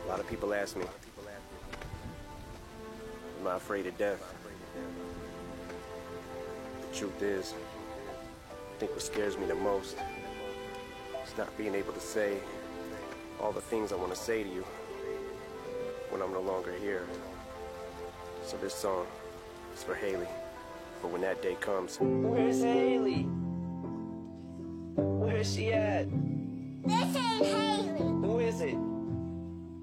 lot of people ask me, am I afraid of death? The truth is, I think what scares me the most is not being able to say all the things I want to say to you when I'm no longer here. So this song is for Haley, for when that day comes. Where's Haley? Where's she at? This ain't Haley. Who is it?